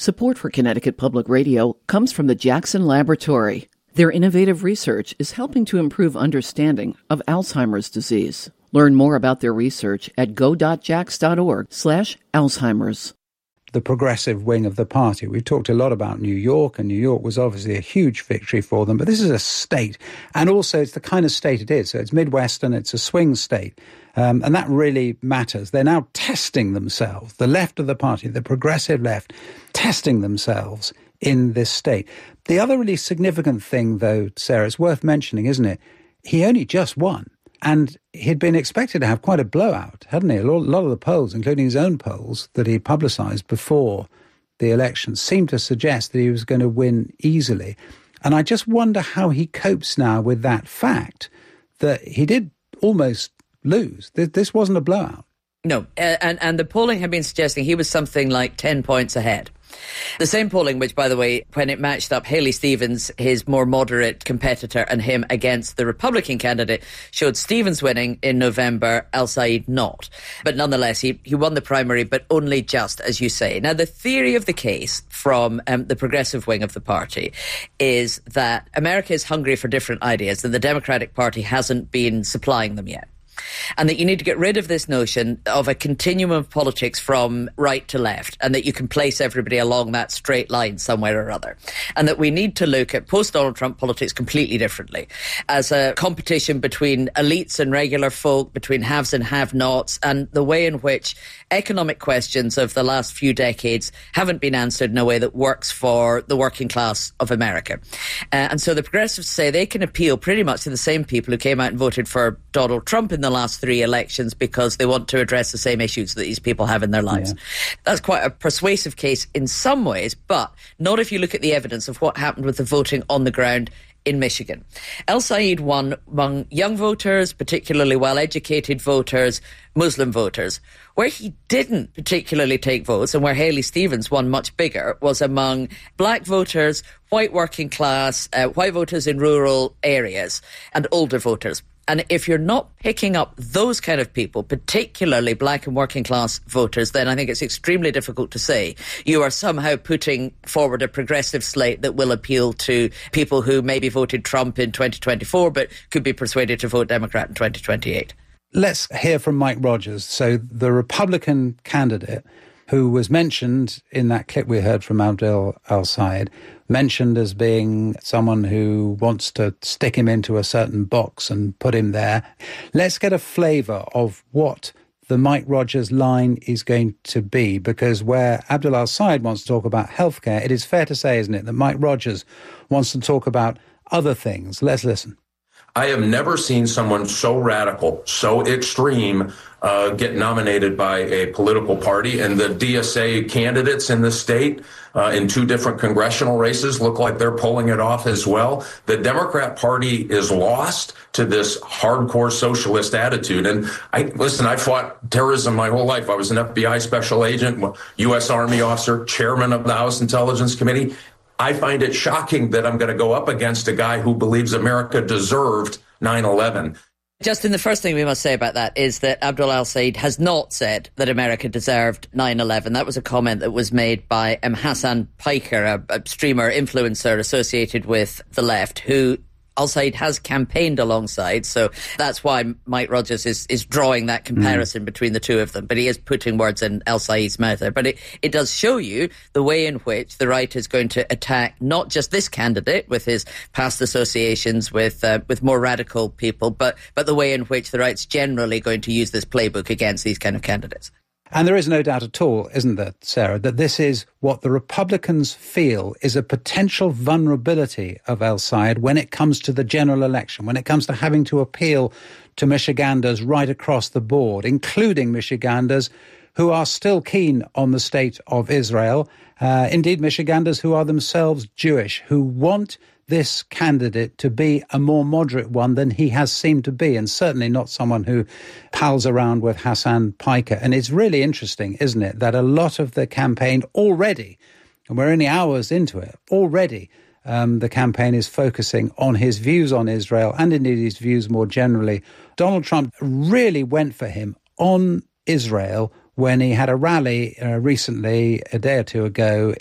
Support for Connecticut Public Radio comes from the Jackson Laboratory. Their innovative research is helping to improve understanding of Alzheimer's disease. Learn more about their research at go.jax.org/Alzheimer's. The progressive wing of the party. We've talked a lot about New York, and New York was obviously a huge victory for them, but this is a state, and also it's the kind of state it is. So it's Midwestern, it's a swing state, and that really matters. They're now testing themselves, the left of the party, the progressive left, testing themselves in this state. The other really significant thing, though, Sarah, it's worth mentioning, isn't it? He only just won. And he'd been expected to have quite a blowout, hadn't he? A lot of the polls, including his own polls that he publicised before the election, seemed to suggest that he was going to win easily. And I just wonder how he copes now with that fact that he did almost lose. This wasn't a blowout. No, and the polling had been suggesting he was something like 10 points ahead. The same polling, which, by the way, when it matched up Haley Stevens, his more moderate competitor, and him against the Republican candidate, showed Stevens winning in November, El-Said not. But nonetheless, he won the primary, but only just, as you say. Now, the theory of the case from the progressive wing of the party is that America is hungry for different ideas, and the Democratic Party hasn't been supplying them yet. And that you need to get rid of this notion of a continuum of politics from right to left, and that you can place everybody along that straight line somewhere or other. And that we need to look at post-Donald Trump politics completely differently, as a competition between elites and regular folk, between haves and have-nots, and the way in which economic questions of the last few decades haven't been answered in a way that works for the working class of America. And so the progressives say they can appeal pretty much to the same people who came out and voted for Donald Trump in the last three elections because they want to address the same issues that these people have in their lives. Yeah. That's quite a persuasive case in some ways, but not if you look at the evidence of what happened with the voting on the ground in Michigan. El-Said won among young voters, particularly well-educated voters, Muslim voters. Where he didn't particularly take votes, and where Haley Stevens won much bigger, was among black voters, white working class, white voters in rural areas, and older voters. And if you're not picking up those kind of people, particularly black and working class voters, then I think it's extremely difficult to say you are somehow putting forward a progressive slate that will appeal to people who maybe voted Trump in 2024 but could be persuaded to vote Democrat in 2028. Let's hear from Mike Rogers. So the Republican candidate who was mentioned in that clip we heard from Abdel El-Sayed, mentioned as being someone who wants to stick him into a certain box and put him there. Let's get a flavour of what the Mike Rogers line is going to be, because where Abdel El-Sayed wants to talk about healthcare, it is fair to say, isn't it, that Mike Rogers wants to talk about other things. Let's listen. I have never seen someone so radical, so extreme, get nominated by a political party. And the DSA candidates in the state in two different congressional races look like they're pulling it off as well. The Democrat Party is lost to this hardcore socialist attitude. And I fought terrorism my whole life. I was an FBI special agent, U.S. Army officer, chairman of the House Intelligence Committee. I find it shocking that I'm going to go up against a guy who believes America deserved 9/11. Justin, the first thing we must say about that is that Abdel El-Sayed has not said that America deserved 9/11. That was a comment that was made by Hassan Piker, a streamer influencer associated with the left, who El-Sayed has campaigned alongside, so that's why Mike Rogers is drawing that comparison between the two of them. But he is putting words in El-Sayed's mouth there. But it does show you the way in which the right is going to attack not just this candidate with his past associations with more radical people, but the way in which the right's generally going to use this playbook against these kind of candidates. And there is no doubt at all, isn't there, Sarah, that this is what the Republicans feel is a potential vulnerability of El-Sayed when it comes to the general election, when it comes to having to appeal to Michiganders right across the board, including Michiganders who are still keen on the state of Israel, indeed Michiganders who are themselves Jewish, who want this candidate to be a more moderate one than he has seemed to be, and certainly not someone who pals around with Hassan Piker. And it's really interesting, isn't it, that a lot of the campaign already, and we're only hours into it, already the campaign is focusing on his views on Israel and indeed his views more generally. Donald Trump really went for him on Israel when he had a rally recently, a day or two ago,